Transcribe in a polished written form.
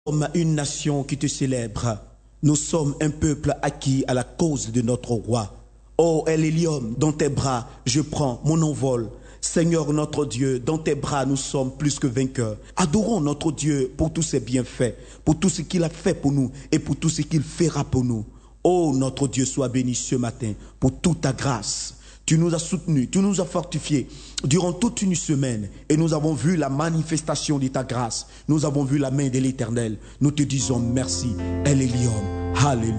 sommes une nation qui te célèbre. Nous sommes un peuple acquis à la cause de notre roi. Ô Elélium, dans tes bras, je prends mon envol. Seigneur notre Dieu, dans tes bras, nous sommes plus que vainqueurs. Adorons notre Dieu pour tous ses bienfaits, pour tout ce qu'il a fait pour nous et pour tout ce qu'il fera pour nous. Ô notre Dieu, sois béni ce matin pour toute ta grâce. Tu nous as soutenus, tu nous as fortifiés durant toute une semaine et nous avons vu la manifestation de ta grâce. Nous avons vu la main de l'Éternel. Nous te disons merci, Elélium. Alléluia.